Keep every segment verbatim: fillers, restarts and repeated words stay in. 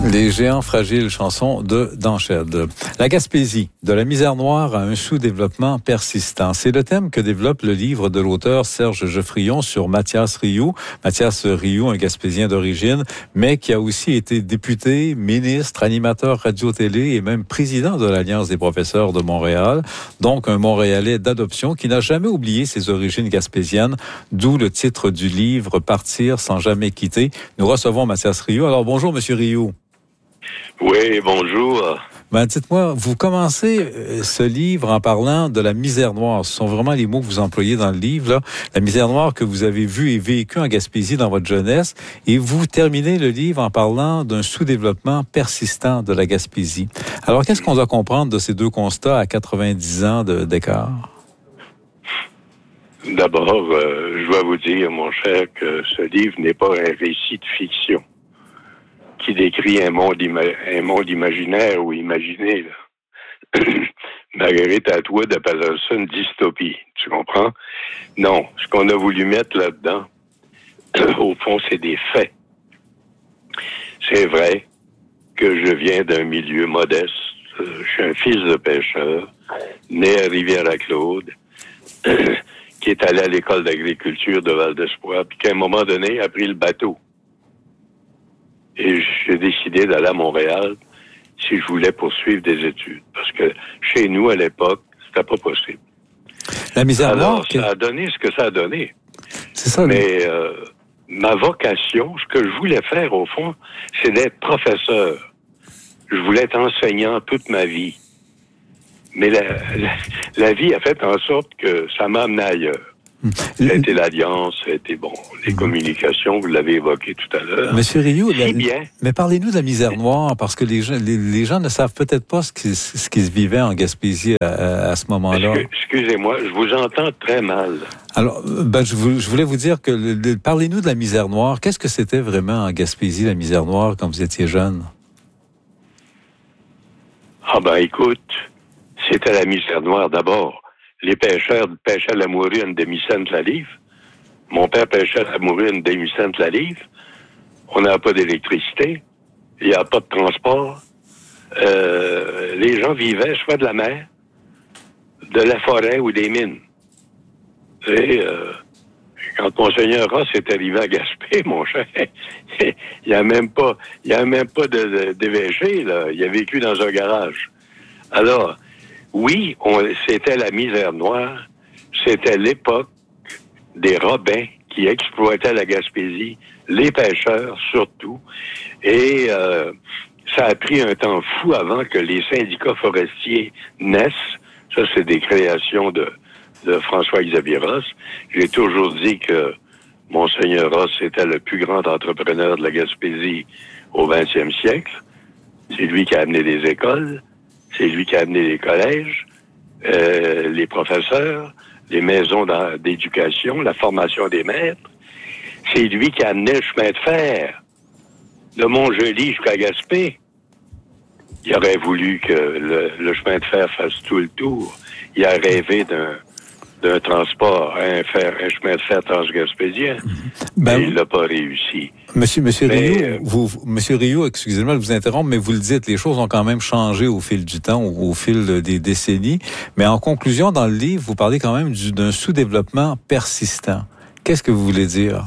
Les géants fragiles, chanson de Danched. La Gaspésie, de la misère noire à un sous-développement persistant. C'est le thème que développe le livre de l'auteur Serge Geoffrion sur Mathias Rioux. Mathias Rioux, un Gaspésien d'origine, mais qui a aussi été député, ministre, animateur radio-télé et même président de l'Alliance des professeurs de Montréal. Donc un Montréalais d'adoption qui n'a jamais oublié ses origines gaspésiennes, d'où le titre du livre « Partir sans jamais quitter ». Nous recevons Mathias Rioux. Alors bonjour, Monsieur Rioux. Oui, bonjour. Ben, dites-moi, vous commencez ce livre en parlant de la misère noire. Ce sont vraiment les mots que vous employez dans le livre, là. La misère noire que vous avez vue et vécue en Gaspésie dans votre jeunesse. Et vous terminez le livre en parlant d'un sous-développement persistant de la Gaspésie. Alors, qu'est-ce qu'on doit comprendre de ces deux constats à quatre-vingt-dix ans de, d'écart? D'abord, euh, je dois vous dire, mon cher, que ce livre n'est pas un récit de fiction qui décrit un monde, ima- un monde imaginaire ou imaginé. Là. Marguerite Atwood appelle ça une dystopie, tu comprends? Non, ce qu'on a voulu mettre là-dedans, au fond, c'est des faits. C'est vrai que je viens d'un milieu modeste. Je suis un fils de pêcheur, né à Rivière-à-Claude, qui est allé à l'école d'agriculture de Val-d'Espoir, puis qu'à un moment donné a pris le bateau. Et j'ai décidé d'aller à Montréal si je voulais poursuivre des études. Parce que chez nous, à l'époque, c'était pas possible. La misère Alors, noire... ça a donné ce que ça a donné. C'est ça. Mais euh, ma vocation, ce que je voulais faire, au fond, c'est d'être professeur. Je voulais être enseignant toute ma vie. Mais la, la, la vie a fait en sorte que ça m'a amené ailleurs. Ça a été l'Alliance, ça a été, bon, les communications, vous l'avez évoqué tout à l'heure. Monsieur Rioux, si la, bien. mais parlez-nous de la misère noire, parce que les gens, les, les gens ne savent peut-être pas ce qui, ce qui se vivait en Gaspésie à, à ce moment-là. Excusez-moi, je vous entends très mal. Alors, ben, je, vous, je voulais vous dire que, le, le, parlez-nous de la misère noire. Qu'est-ce que c'était vraiment en Gaspésie, la misère noire, quand vous étiez jeune? Ah ben, écoute, c'était la misère noire d'abord. Les pêcheurs pêchaient à la mourue à une demi-cent la livre. Mon père pêchait à la mourue à une demi-cent la livre. On n'a pas d'électricité. Il n'y a pas de transport. Euh, les gens vivaient soit de la mer, de la forêt ou des mines. Et euh, quand Monseigneur Ross est arrivé à Gaspé, mon cher, il n'y a même pas, il y a même pas de, de, d'évêché, là. Il a vécu dans un garage. Alors, oui, on, c'était la misère noire. C'était l'époque des Robins qui exploitaient la Gaspésie, les pêcheurs surtout. Et euh, ça a pris un temps fou avant que les syndicats forestiers naissent. Ça, c'est des créations de, de François-Xavier Ross. J'ai toujours dit que Monseigneur Ross était le plus grand entrepreneur de la Gaspésie au vingtième siècle. C'est lui qui a amené les écoles. C'est lui qui a amené les collèges, euh, les professeurs, les maisons d'éducation, la formation des maîtres. C'est lui qui a amené le chemin de fer de Montjoli jusqu'à Gaspé. Il aurait voulu que le, le chemin de fer fasse tout le tour. Il a rêvé d'un, d'un transport, un, fer, un chemin de fer transgaspésien. Ben, mais il l'a pas réussi. Monsieur, Monsieur mais, Rioux, euh, vous, Monsieur Rioux, excusez-moi de vous interrompre, mais vous le dites, les choses ont quand même changé au fil du temps, au, au fil des décennies. Mais en conclusion, dans le livre, vous parlez quand même du, d'un sous-développement persistant. Qu'est-ce que vous voulez dire?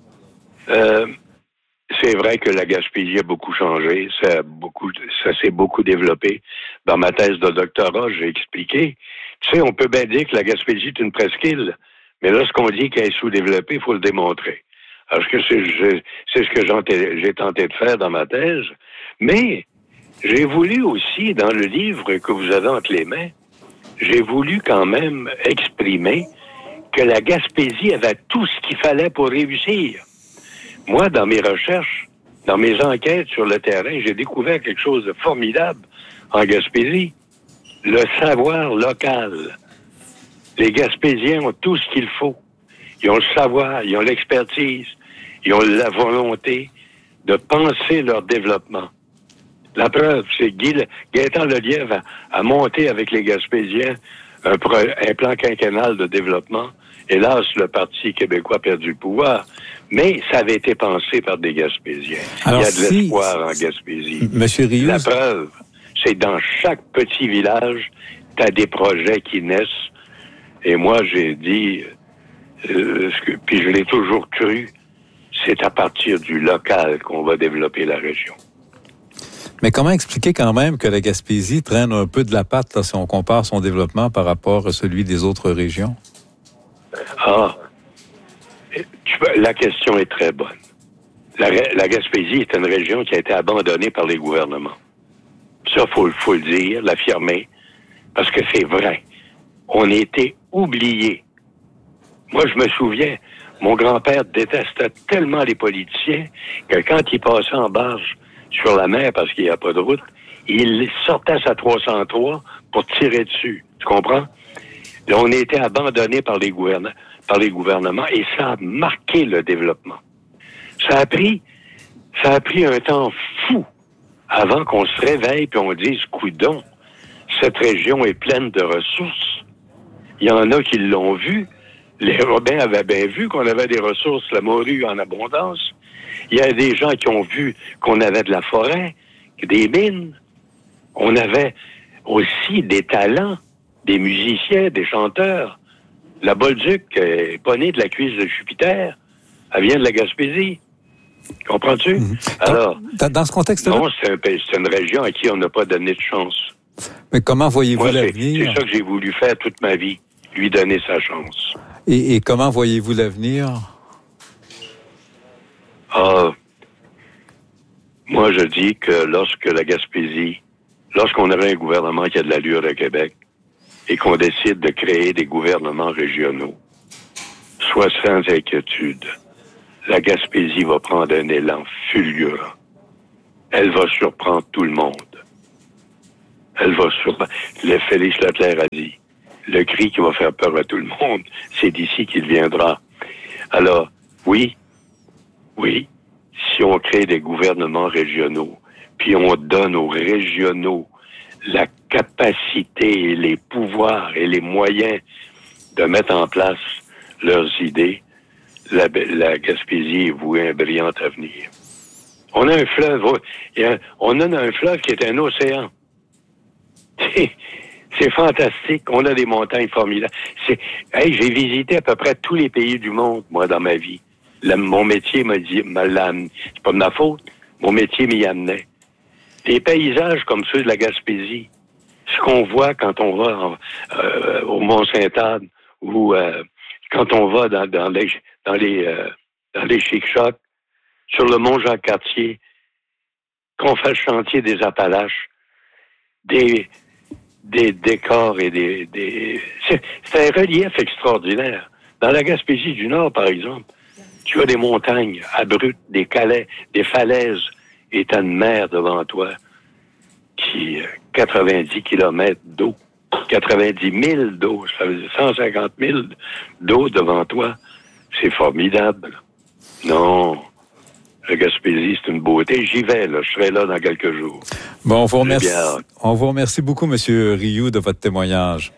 Euh, c'est vrai que la Gaspésie a beaucoup changé, ça, a beaucoup, ça s'est beaucoup développé. Dans ma thèse de doctorat, j'ai expliqué. Tu sais, on peut bien dire que la Gaspésie est une presqu'île, mais lorsqu'on dit qu'elle est sous-développée, il faut le démontrer. Alors que c'est, c'est ce que j'ai, j'ai tenté de faire dans ma thèse, mais j'ai voulu aussi, dans le livre que vous avez entre les mains, j'ai voulu quand même exprimer que la Gaspésie avait tout ce qu'il fallait pour réussir. Moi, dans mes recherches, dans mes enquêtes sur le terrain, j'ai découvert quelque chose de formidable en Gaspésie. Le savoir local. Les Gaspésiens ont tout ce qu'il faut. Ils ont le savoir, ils ont l'expertise, ils ont la volonté de penser leur développement. La preuve, c'est Guy, Gaétan Lelièvre a, a monté avec les Gaspésiens un, pro, un plan quinquennal de développement Hélas, le Parti québécois a perdu le pouvoir, mais ça avait été pensé par des Gaspésiens. Alors, il y a de si, l'espoir en Gaspésie. Monsieur Rioux, la preuve, c'est dans chaque petit village, tu as des projets qui naissent. Et moi, j'ai dit, euh, puis je l'ai toujours cru, c'est à partir du local qu'on va développer la région. Mais comment expliquer quand même que la Gaspésie traîne un peu de la patte là, si on compare son développement par rapport à celui des autres régions? Ah, tu vois, la question est très bonne. La, la Gaspésie est une région qui a été abandonnée par les gouvernements. Ça, il faut, faut le dire, l'affirmer, parce que c'est vrai. On a été oubliés. Moi, je me souviens, mon grand-père détestait tellement les politiciens que quand il passait en barge sur la mer parce qu'il n'y a pas de route, il sortait sa trois cent trois pour tirer dessus. Tu comprends? Là, on a été abandonnés par les, gouverne- par les gouvernements et ça a marqué le développement. Ça a pris, ça a pris un temps fou avant qu'on se réveille et on dise, coudonc, cette région est pleine de ressources. Il y en a qui l'ont vu. Les Robins avaient bien vu qu'on avait des ressources, la morue en abondance. Il y a des gens qui ont vu qu'on avait de la forêt, des mines. On avait aussi des talents, des musiciens, des chanteurs. La Bolduc n'est pas née de la cuisse de Jupiter. Elle vient de la Gaspésie. Comprends-tu? Mmh. Alors, dans, dans ce contexte-là... Non, c'est, un, c'est une région à qui on n'a pas donné de chance. Mais comment voyez-vous Moi, l'avenir? C'est, c'est ça que j'ai voulu faire toute ma vie, lui donner sa chance. Et, et comment voyez-vous l'avenir? Ah, moi, je dis que lorsque la Gaspésie, lorsqu'on aurait un gouvernement qui a de l'allure à Québec et qu'on décide de créer des gouvernements régionaux, soit sans inquiétude, la Gaspésie va prendre un élan fulgurant. Elle va surprendre tout le monde. Elle va surprendre. Le Félix Leclerc a dit, le cri qui va faire peur à tout le monde, c'est d'ici qu'il viendra. Alors, oui, oui, si on crée des gouvernements régionaux, puis on donne aux régionaux la capacité et les pouvoirs et les moyens de mettre en place leurs idées, la, la Gaspésie est vouée à un brillant avenir. On a un fleuve, on a un fleuve qui est un océan. C'est, c'est fantastique. On a des montagnes formidables. C'est, hey, j'ai visité à peu près tous les pays du monde, moi, dans ma vie. Le, mon métier m'a dit, m'a l'amené. C'est pas de ma faute. Mon métier m'y amenait. Des paysages comme ceux de la Gaspésie, ce qu'on voit quand on va en, euh, au Mont-Sainte-Anne ou euh, quand on va dans, dans les dans les euh, dans les chic-chocs, sur le Mont Jacques-Cartier, qu'on fait le chantier des Appalaches, des des décors et des... des... C'est, c'est un relief extraordinaire. Dans la Gaspésie du Nord, par exemple, tu as des montagnes abruptes, des calais, des falaises, et tu as une mer devant toi qui... quatre-vingt-dix kilomètres d'eau, quatre-vingt-dix mille d'eau, ça veut dire cent cinquante mille d'eau devant toi. C'est formidable. Non... La Gaspésie, c'est une beauté. J'y vais, là. Je serai là dans quelques jours. Bon, on vous remercie, on vous remercie beaucoup, M. Rioux, de votre témoignage.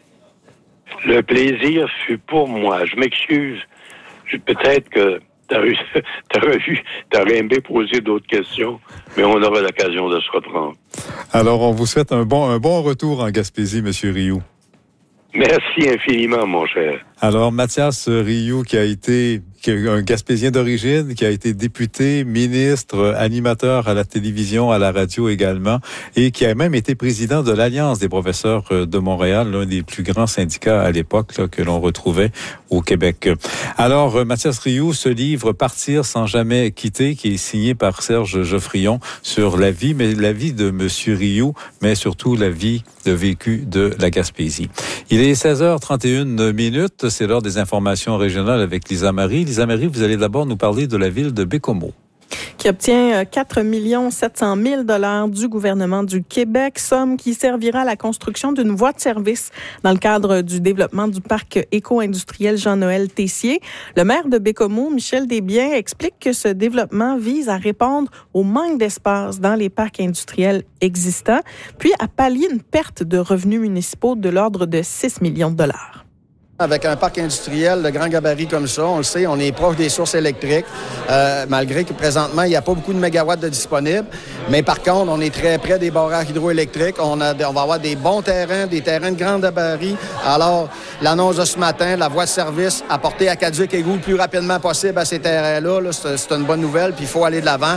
Le plaisir fut pour moi. Je m'excuse. Je, peut-être que t'aurais, t'aurais vu, t'aurais aimé poser d'autres questions, mais on aura l'occasion de se reprendre. Alors, on vous souhaite un bon, un bon retour en Gaspésie, M. Rioux. Merci infiniment, mon cher. Alors, Mathias Rioux, qui a été qui est un Gaspésien d'origine, qui a été député, ministre, animateur à la télévision, à la radio également, et qui a même été président de l'Alliance des professeurs de Montréal, l'un des plus grands syndicats à l'époque là, que l'on retrouvait au Québec. Alors, Mathias Rioux, ce livre « Partir sans jamais quitter », qui est signé par Serge Geoffrion sur la vie, mais la vie de M. Rioux, mais surtout la vie de vécu de la Gaspésie. Il est seize heures trente et une minutes, c'est l'heure des informations régionales avec Lisa Marie. Lisa Marie, vous allez d'abord nous parler de la ville de Bécomo, qui obtient quatre millions sept cent mille dollars du gouvernement du Québec, somme qui servira à la construction d'une voie de service dans le cadre du développement du parc éco-industriel Jean-Noël Tessier. Le maire de Bécomo, Michel Desbiens, explique que ce développement vise à répondre au manque d'espace dans les parcs industriels existants, puis à pallier une perte de revenus municipaux de l'ordre de six millions de dollars. Avec un parc industriel de grand gabarit comme ça, on le sait, on est proche des sources électriques, euh, malgré que présentement, il n'y a pas beaucoup de mégawatts de disponibles. Mais par contre, on est très près des barrages hydroélectriques. On, a, on va avoir des bons terrains, des terrains de grand gabarit. Alors, l'annonce de ce matin, la voie de service apportée à Caduc-Égout le plus rapidement possible à ces terrains-là, là, c'est, c'est une bonne nouvelle, puis il faut aller de l'avant.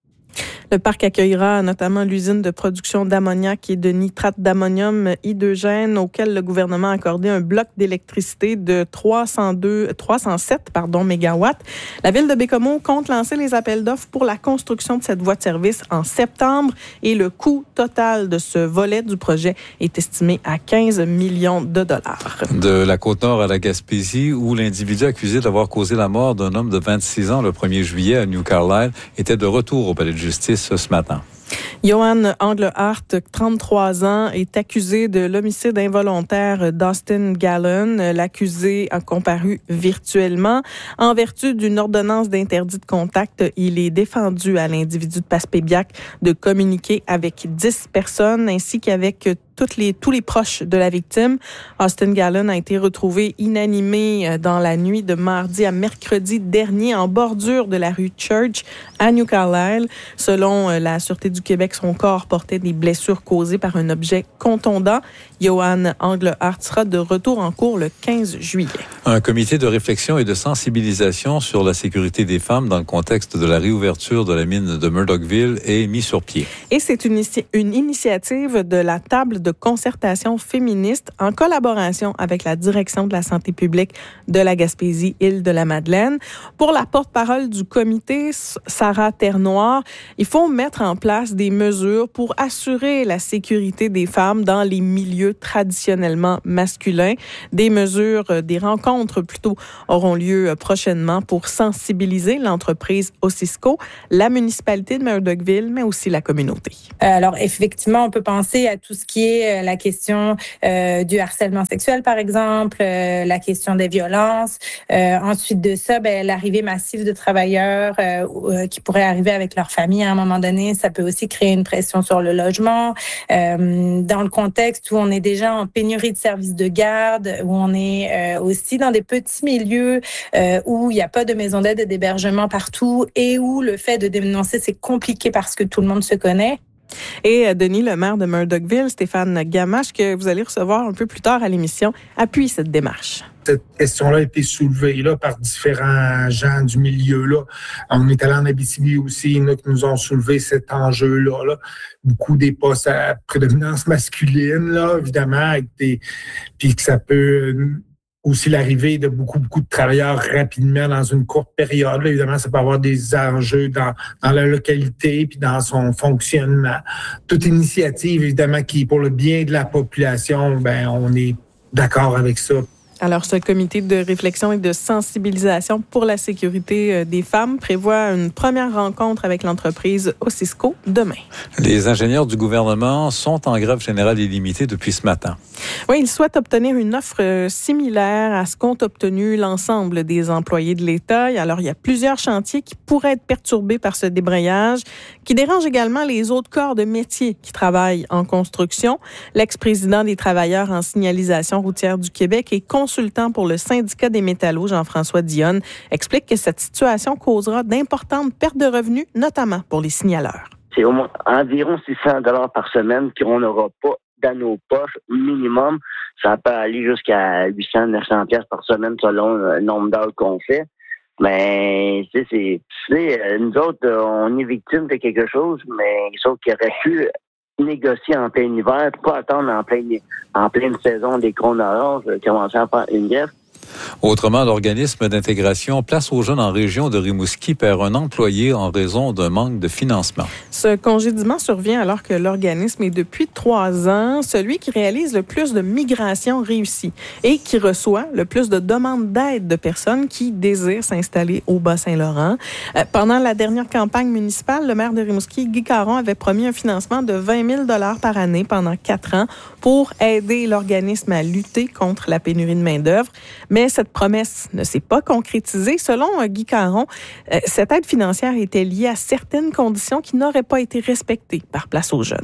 Le parc accueillera notamment l'usine de production d'ammoniac et de nitrate d'ammonium hydrogène auquel le gouvernement a accordé un bloc d'électricité de trois cent deux, trois cent sept pardon, mégawatts. La ville de Baie-Comeau compte lancer les appels d'offres pour la construction de cette voie de service en septembre et le coût total de ce volet du projet est estimé à quinze millions de dollars. De la Côte-Nord à la Gaspésie, où l'individu accusé d'avoir causé la mort d'un homme de vingt-six ans le premier juillet à New Carlisle était de retour au palais de justice ce matin. Johan Englehart, trente-trois ans, est accusé de l'homicide involontaire d'Austin Gallon. L'accusé a comparu virtuellement. En vertu d'une ordonnance d'interdit de contact, il est défendu à l'individu de Passepébiac de communiquer avec dix personnes ainsi qu'avec toutes les, tous les proches de la victime. Austin Gallon a été retrouvé inanimé dans la nuit de mardi à mercredi dernier en bordure de la rue Church à New Carlisle. Selon la Sûreté du Québec, son corps portait des blessures causées par un objet contondant. Johan Englehart sera de retour en cours le quinze juillet. Un comité de réflexion et de sensibilisation sur la sécurité des femmes dans le contexte de la réouverture de la mine de Murdochville est mis sur pied. Et c'est une, une initiative de la table de concertation féministe en collaboration avec la Direction de la santé publique de la Gaspésie, Île-de-la-Madeleine. Pour la porte-parole du comité, Sarah Ternoir, il faut mettre en place des mesures pour assurer la sécurité des femmes dans les milieux traditionnellement masculins. Des mesures, des rencontres plutôt, auront lieu prochainement pour sensibiliser l'entreprise Ossisco, la municipalité de Murdochville, mais aussi la communauté. Alors, effectivement, on peut penser à tout ce qui est la question euh, du harcèlement sexuel, par exemple, euh, la question des violences. Euh, ensuite de ça, ben, l'arrivée massive de travailleurs euh, euh, qui pourraient arriver avec leur famille à un moment donné, ça peut aussi créer une pression sur le logement. Euh, dans le contexte où on est déjà en pénurie de services de garde, où on est euh, aussi dans des petits milieux euh, où il n'y a pas de maison d'aide et d'hébergement partout et où le fait de dénoncer, c'est compliqué parce que tout le monde se connaît. Et Denis, le maire de Murdochville, Stéphane Gamache, que vous allez recevoir un peu plus tard à l'émission, appuie cette démarche. Cette question-là a été soulevée là, par différents gens du milieu-là. On est allé en Abitibi aussi, il y en a qui nous ont soulevé cet enjeu-là. Là. Beaucoup des postes à prédominance masculine, là, évidemment, avec des... puis que ça peut... aussi l'arrivée de beaucoup, beaucoup de travailleurs rapidement dans une courte période. Là, évidemment, ça peut avoir des enjeux dans, dans la localité puis dans son fonctionnement. Toute initiative, évidemment, qui est pour le bien de la population, ben on est d'accord avec ça. Alors, ce comité de réflexion et de sensibilisation pour la sécurité des femmes prévoit une première rencontre avec l'entreprise Ossisco demain. Les ingénieurs du gouvernement sont en grève générale illimitée depuis ce matin. Oui, ils souhaitent obtenir une offre similaire à ce qu'ont obtenu l'ensemble des employés de l'État. Alors, il y a plusieurs chantiers qui pourraient être perturbés par ce débrayage, qui dérange également les autres corps de métier qui travaillent en construction. L'ex-président des travailleurs en signalisation routière du Québec et consultant pour le syndicat des métallos, Jean-François Dionne, explique que cette situation causera d'importantes pertes de revenus, notamment pour les signaleurs. C'est au moins environ six cents dollars par semaine qu'on n'aura pas dans nos poches minimum. Ça peut aller jusqu'à huit cents, neuf cents piastres par semaine selon le nombre d'heures qu'on fait. Mais tu sais, c'est, tu sais, nous autres, on est victimes de quelque chose, mais sauf qu'il aurait pu négocier en plein hiver, pas attendre en pleine, en pleine saison des chronologues, commencer à faire une grève. Autrement, l'organisme d'intégration Place aux jeunes en région de Rimouski perd un employé en raison d'un manque de financement. Ce congédiement survient alors que l'organisme est depuis trois ans celui qui réalise le plus de migrations réussies et qui reçoit le plus de demandes d'aide de personnes qui désirent s'installer au Bas-Saint-Laurent. Euh, pendant la dernière campagne municipale, le maire de Rimouski, Guy Caron, avait promis un financement de vingt mille dollars par année pendant quatre ans pour aider l'organisme à lutter contre la pénurie de main-d'œuvre. Mais cette promesse ne s'est pas concrétisée. Selon Guy Caron, euh, cette aide financière était liée à certaines conditions qui n'auraient pas été respectées par Place aux jeunes.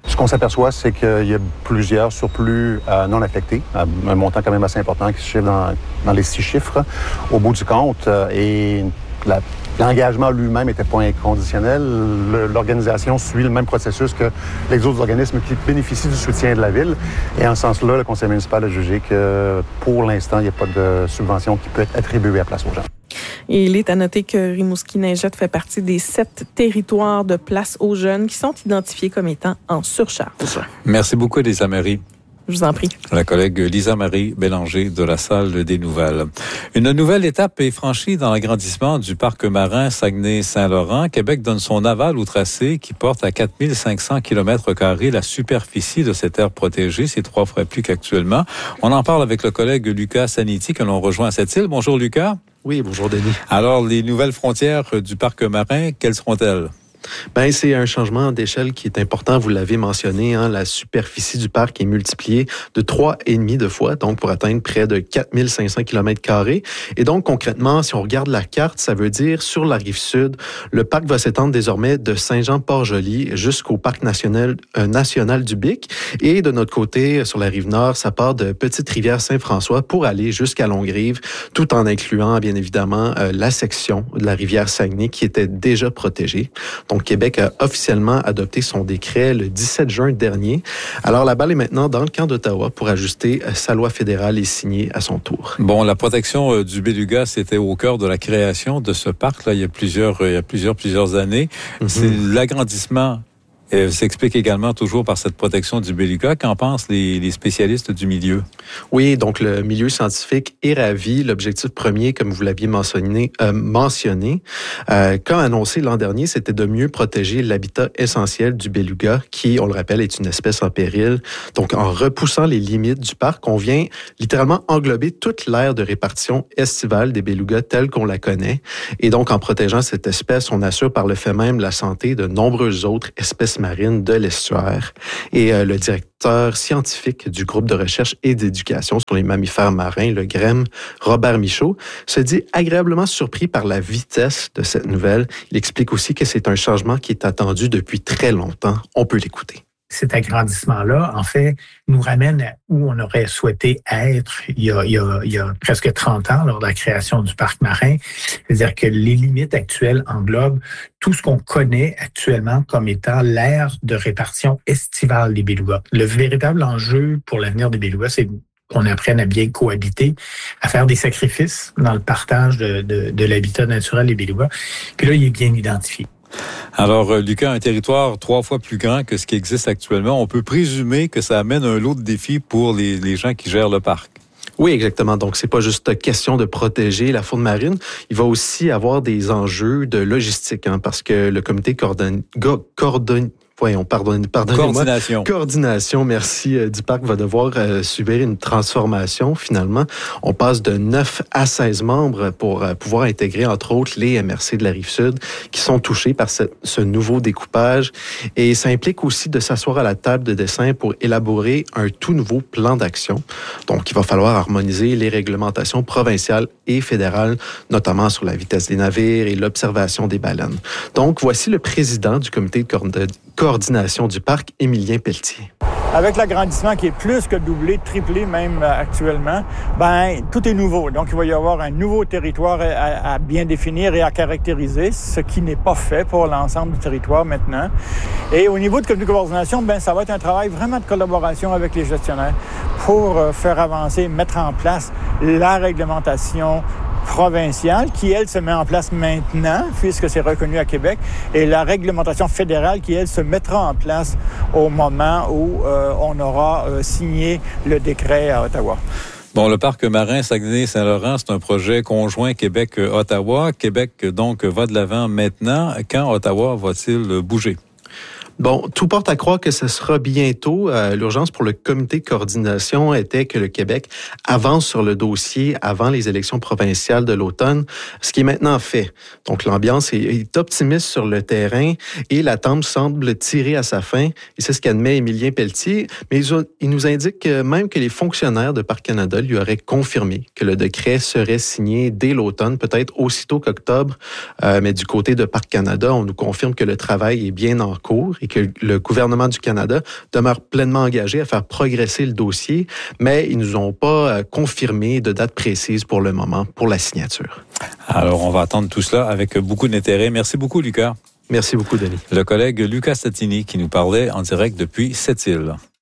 Ce qu'on s'aperçoit, c'est qu'il y a plusieurs surplus euh, non affectés, euh, un montant quand même assez important qui se chiffre dans, dans les six chiffres au bout du compte. Euh, et la, l'engagement lui-même n'était pas inconditionnel. Le, l'organisation suit le même processus que les autres organismes qui bénéficient du soutien de la Ville. Et en ce sens-là, le conseil municipal a jugé que pour l'instant, il n'y a pas de subvention qui peut être attribuée à Place aux gens. Et il est à noter que Rimouski-Neigette fait partie des sept territoires de Place aux jeunes qui sont identifiés comme étant en surcharge. Merci beaucoup, Lisa Marie. Je vous en prie. La collègue Lisa-Marie Bélanger de la Salle des Nouvelles. Une nouvelle étape est franchie dans l'agrandissement du parc marin Saguenay-Saint-Laurent. Québec donne son aval au tracé qui porte à quatre mille cinq cents kilomètres carrés la superficie de cette aire protégée. C'est trois fois plus qu'actuellement. On en parle avec le collègue Lucas Saniti que l'on rejoint à cette île. Bonjour Lucas. Oui, bonjour Denis. Alors, les nouvelles frontières du parc marin, quelles seront-elles? Ben, c'est un changement d'échelle qui est important. Vous l'avez mentionné, hein, la superficie du parc est multipliée de trois et demi de fois, donc pour atteindre près de quatre mille cinq cents kilomètres carrés. Et donc, concrètement, si on regarde la carte, ça veut dire sur la rive sud, le parc va s'étendre désormais de Saint-Jean-Port-Joli jusqu'au parc national, euh, national du Bic. Et de notre côté, sur la rive nord, ça part de Petite-Rivière-Saint-François pour aller jusqu'à Longueuil, tout en incluant, bien évidemment, euh, la section de la rivière Saguenay qui était déjà protégée. Donc, Québec a officiellement adopté son décret le dix-sept juin dernier. Alors, la balle est maintenant dans le camp d'Ottawa pour ajuster sa loi fédérale et signer à son tour. Bon, la protection du Beluga, c'était au cœur de la création de ce parc-là il y a plusieurs, il y a plusieurs, plusieurs années. Mm-hmm. C'est l'agrandissement euh, s'explique également toujours par cette protection du Beluga. Qu'en pensent les, les spécialistes du milieu? Oui, donc le milieu scientifique est ravi. L'objectif premier, comme vous l'aviez mentionné, euh, mentionné euh, quand annoncé l'an dernier, c'était de mieux protéger l'habitat essentiel du Beluga, qui, on le rappelle, est une espèce en péril. Donc, en repoussant les limites du parc, on vient littéralement englober toute l'aire de répartition estivale des Belugas telle qu'on la connaît. Et donc, en protégeant cette espèce, on assure par le fait même la santé de nombreuses autres espèces marines de l'estuaire. Et euh, le directeur scientifique du groupe de recherche et d'éducation sur les mammifères marins, le G R E M, Robert Michaud, se dit agréablement surpris par la vitesse de cette nouvelle. Il explique aussi que c'est un changement qui est attendu depuis très longtemps. On peut l'écouter. Cet agrandissement-là, en fait, nous ramène à où on aurait souhaité être il y a, il y a, il y a presque trente ans lors de la création du parc marin. C'est-à-dire que les limites actuelles englobent tout ce qu'on connaît actuellement comme étant l'aire de répartition estivale des belugas. Le véritable enjeu pour l'avenir des belugas, c'est qu'on apprenne à bien cohabiter, à faire des sacrifices dans le partage de, de, de l'habitat naturel des belugas. Puis là, il est bien identifié. Alors, Lucas, un territoire trois fois plus grand que ce qui existe actuellement, on peut présumer que ça amène un lot de défis pour les, les gens qui gèrent le parc. Oui, exactement. Donc, c'est pas juste question de protéger la faune marine. Il va aussi avoir des enjeux de logistique, hein, parce que le comité coordonne, coordonne Voyons, pardonnez, pardonnez-moi. Coordination. Coordination, merci, euh, du parc va devoir euh, subir une transformation, finalement. On passe de neuf à seize membres pour euh, pouvoir intégrer, entre autres, les M R C de la Rive-Sud qui sont touchés par ce, ce nouveau découpage. Et ça implique aussi de s'asseoir à la table de dessin pour élaborer un tout nouveau plan d'action. Donc, il va falloir harmoniser les réglementations provinciales et fédérales, notamment sur la vitesse des navires et l'observation des baleines. Donc, voici le président du comité de coordination coordination du parc, Émilien Pelletier. Avec l'agrandissement qui est plus que doublé, triplé même actuellement, ben tout est nouveau. Donc, il va y avoir un nouveau territoire à, à bien définir et à caractériser, ce qui n'est pas fait pour l'ensemble du territoire maintenant. Et au niveau de comité de coordination, ben ça va être un travail vraiment de collaboration avec les gestionnaires pour faire avancer, mettre en place la réglementation provinciale qui, elle, se met en place maintenant, puisque c'est reconnu à Québec, et la réglementation fédérale qui, elle, se mettra en place au moment où euh, on aura euh, signé le décret à Ottawa. Bon, le parc marin Saguenay-Saint-Laurent, c'est un projet conjoint Québec-Ottawa. Québec, donc, va de l'avant maintenant. Quand Ottawa va-t-il bouger? Bon, tout porte à croire que ce sera bientôt. Euh, l'urgence pour le comité de coordination était que le Québec avance sur le dossier avant les élections provinciales de l'automne, ce qui est maintenant fait. Donc, l'ambiance est, est optimiste sur le terrain et l'attente semble tirer à sa fin. Et c'est ce qu'admet Émilien Pelletier. Mais il, il nous indique même que les fonctionnaires de Parc Canada lui auraient confirmé que le décret serait signé dès l'automne, peut-être aussitôt qu'octobre. Euh, mais du côté de Parc Canada, on nous confirme que le travail est bien en cours et que le gouvernement du Canada demeure pleinement engagé à faire progresser le dossier, mais ils ne nous ont pas confirmé de date précise pour le moment pour la signature. Alors, on va attendre tout cela avec beaucoup d'intérêt. Merci beaucoup, Lucas. Merci beaucoup, Denis. Le collègue Lucas Statini qui nous parlait en direct depuis Sept-Îles.